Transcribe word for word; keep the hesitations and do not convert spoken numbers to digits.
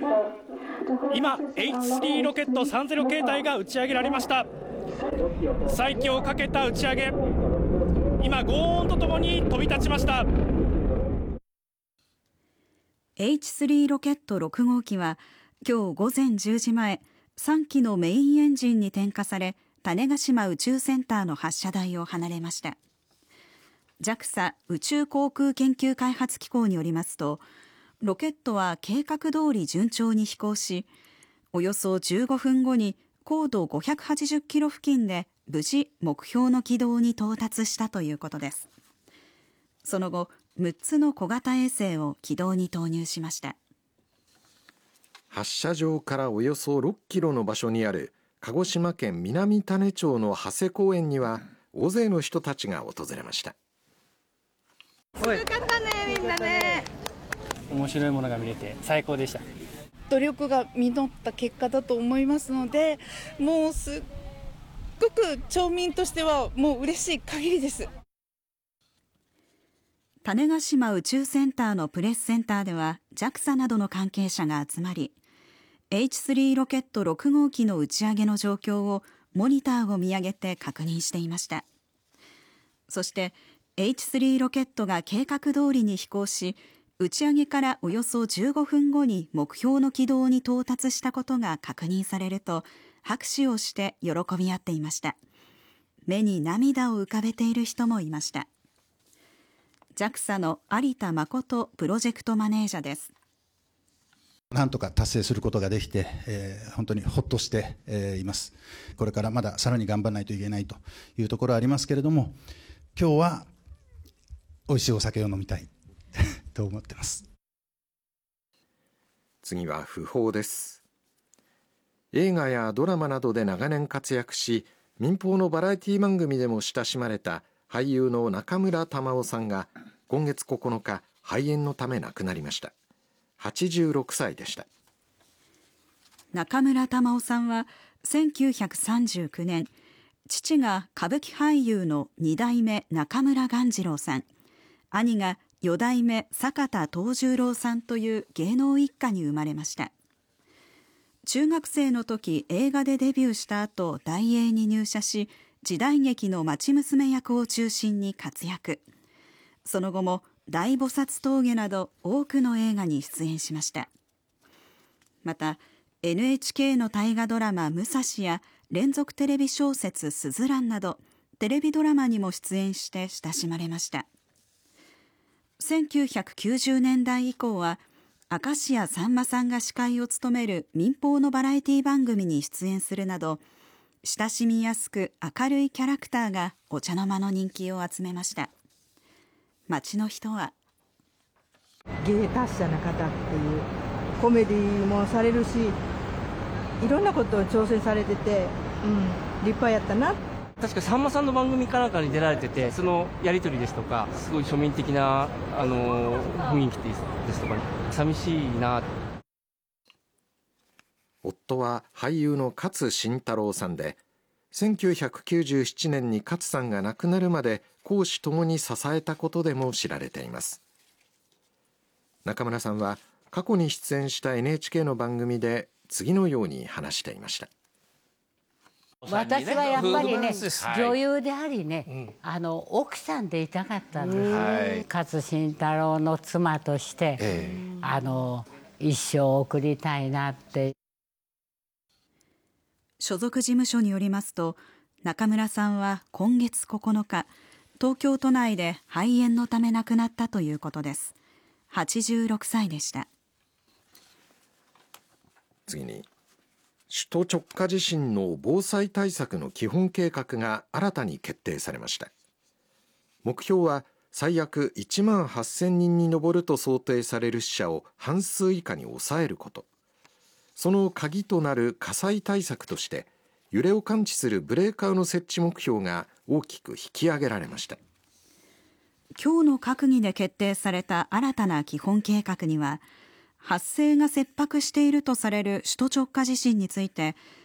今 エイチスリー ロケットさんじゅう形態が打ち上げられました。再起をかけた打ち上げ、今ゴーンとともに飛び立ちました。 エイチスリー ロケットろく号機は今日午前じゅうじまえ、さんきのメインエンジンに点火され、種子島宇宙センターの発射台を離れました。 ジャクサ 宇宙航空研究開発機構によりますと、ロケットは計画通り順調に飛行し、およそじゅうごふんごに高度ごひゃくはちじゅっキロ付近で無事目標の軌道に到達したということです。その後、むっつの小型衛星を軌道に投入しました。 発射場からおよそろっキロの場所にある鹿児島県南種子町の長谷公園には大勢の人たちが訪れました。 すごかったね、みんなね。 面白いものが見れて最高でした。 努力が実った結果だと思いますので、もうすっごく町民としてはもう嬉しい限りです。 種子島宇宙センターのプレスセンターでは ジャクサ などの関係者が集まり、 エイチスリー ロケットろく号機の打ち上げの状況をモニターを見上げて確認していました。そして エイチスリー ロケットが計画通りに飛行し、打ち上げからおよそじゅうごふんごに目標の軌道に到達したことが確認されると、拍手をして喜び合っていました。目に涙を浮かべている人もいました。 ジャクサ の有田誠プロジェクトマネージャーです。 なんとか達成することができて、えー、本当にほっとして、えー、います。これからまださらに頑張らないといけないというところはありますけれども、今日は美味しいお酒を飲みたいと思ってます。 次は訃報です。映画やドラマなどで長年活躍し、民放のバラエティ番組でも親しまれた俳優の中村玉緒さんが今月ここのか肺炎のため亡くなりました。はちじゅうろくさいでした。 中村玉緒さんはせんきゅうひゃくさんじゅうきゅうねん、父が歌舞伎俳優のに代目中村鴈治郎さん、兄がよ代目坂田藤十郎さんという芸能一家に生まれました。中学生の時、映画でデビューした後、大映に入社し、時代劇の町娘役を中心に活躍。その後も大菩薩峠など多くの映画に出演しました。また エヌエイチケー の大河ドラマ武蔵や連続テレビ小説すずらんなどテレビドラマにも出演して親しまれました。せんきゅうひゃくきゅうじゅうねんだい以降は明石家さんまさんが司会を務める民放のバラエティ番組に出演するなど、親しみやすく明るいキャラクターがお茶の間の人気を集めました。街の人は、 芸達者な方っていう、コメディもされるし、いろんなことを挑戦されてて、うん、立派やったな。 確かさんまさんの番組かなんかに出られてて、そのやり取りですとか、すごい庶民的な、あの雰囲気ですとか、ね、寂しいな。 夫は俳優の勝新太郎さんで、せんきゅうひゃくきゅうじゅうななねんに勝さんが亡くなるまで公私ともに支えたことでも知られています。中村さんは過去に出演した エヌエイチケー の番組で次のように話していました。 私はやっぱりね、女優でありね、うん、あの奥さんでいたかったんです、はい、勝新太郎の妻として、えー、あの一生送りたいなって。 所属事務所によりますと、中村さんは今月ここのか、東京都内で肺炎のため亡くなったということです。はちじゅうろくさいでした。 次に、首都直下地震の防災対策の基本計画が新たに決定されました。目標は最悪いちまんはっせんにんに上ると想定される死者を半数以下に抑えること。その鍵となる火災対策として、揺れを感知するブレーカーの設置目標が大きく引き上げられました。 今日の閣議で決定された新たな基本計画には、発生が切迫しているとされる首都直下地震について、